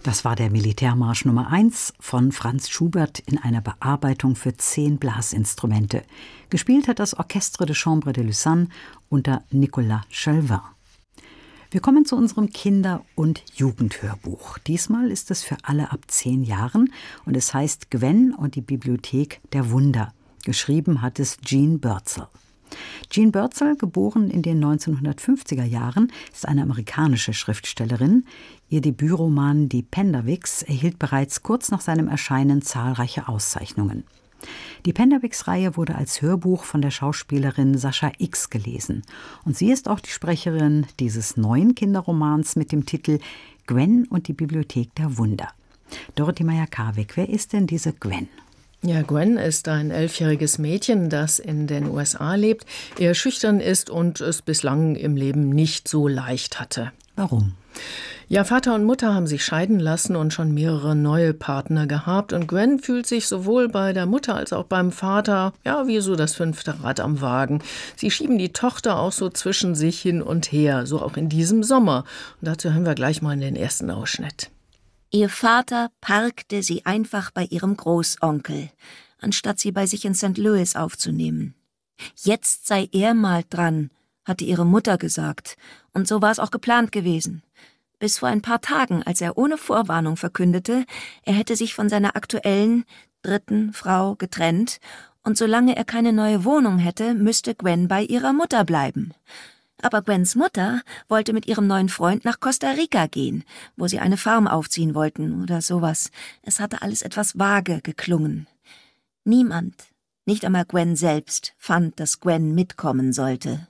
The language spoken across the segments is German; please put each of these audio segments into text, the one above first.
Das war der Militärmarsch Nummer 1 von Franz Schubert in einer Bearbeitung für 10 Blasinstrumente. Gespielt hat das Orchestre de Chambre de Lausanne unter Nicolas Chelvin. Wir kommen zu unserem Kinder- und Jugendhörbuch. Diesmal ist es für alle ab 10 Jahren und es heißt Gwen und die Bibliothek der Wunder. Geschrieben hat es Jean Bürzel. Jean Bürzel, geboren in den 1950er Jahren, ist eine amerikanische Schriftstellerin. Ihr Debütroman Die Penderwicks erhielt bereits kurz nach seinem Erscheinen zahlreiche Auszeichnungen. Die Penderwicks-Reihe wurde als Hörbuch von der Schauspielerin Sascha X gelesen. Und sie ist auch die Sprecherin dieses neuen Kinderromans mit dem Titel Gwen und die Bibliothek der Wunder. Dorothee Meyer-Karweg, wer ist denn diese Gwen? Ja, Gwen ist ein 11-jähriges Mädchen, das in den USA lebt, eher schüchtern ist und es bislang im Leben nicht so leicht hatte. Warum? Ja, Vater und Mutter haben sich scheiden lassen und schon mehrere neue Partner gehabt. Und Gwen fühlt sich sowohl bei der Mutter als auch beim Vater, ja, wie so das 5. Rad am Wagen. Sie schieben die Tochter auch so zwischen sich hin und her, so auch in diesem Sommer. Und dazu hören wir gleich mal in den ersten Ausschnitt. Ihr Vater parkte sie einfach bei ihrem Großonkel, anstatt sie bei sich in St. Louis aufzunehmen. Jetzt sei er mal dran, hatte ihre Mutter gesagt, und so war es auch geplant gewesen. Bis vor ein paar Tagen, als er ohne Vorwarnung verkündete, er hätte sich von seiner aktuellen 3. Frau getrennt, und solange er keine neue Wohnung hätte, müsste Gwen bei ihrer Mutter bleiben. Aber Gwens Mutter wollte mit ihrem neuen Freund nach Costa Rica gehen, wo sie eine Farm aufziehen wollten oder sowas. Es hatte alles etwas vage geklungen. Niemand, nicht einmal Gwen selbst, fand, dass Gwen mitkommen sollte.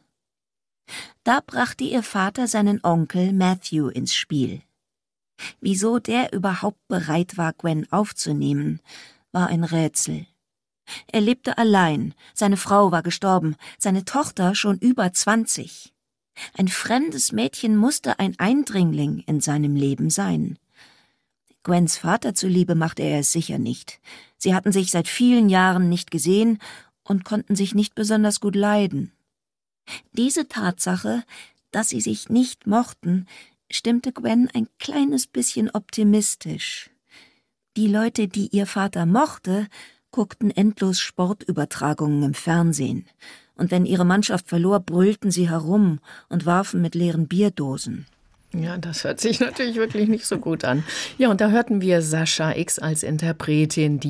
Da brachte ihr Vater seinen Onkel Matthew ins Spiel. Wieso der überhaupt bereit war, Gwen aufzunehmen, war ein Rätsel. Er lebte allein, seine Frau war gestorben, seine Tochter schon über 20. Ein fremdes Mädchen musste ein Eindringling in seinem Leben sein. Gwens Vater zuliebe machte er es sicher nicht. Sie hatten sich seit vielen Jahren nicht gesehen und konnten sich nicht besonders gut leiden. Diese Tatsache, dass sie sich nicht mochten, stimmte Gwen ein kleines bisschen optimistisch. Die Leute, die ihr Vater mochte, guckten endlos Sportübertragungen im Fernsehen. Und wenn ihre Mannschaft verlor, brüllten sie herum und warfen mit leeren Bierdosen. Ja, das hört sich natürlich wirklich nicht so gut an. Ja, und da hörten wir Sascha X als Interpretin, die